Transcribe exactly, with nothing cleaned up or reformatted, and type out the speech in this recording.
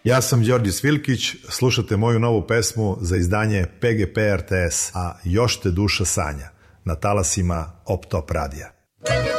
Ja sam Đorđe Svilkić, slušate moju novu pesmu za izdanje P G P R T S, a Još te duša sanja, na talasima Op Top radija.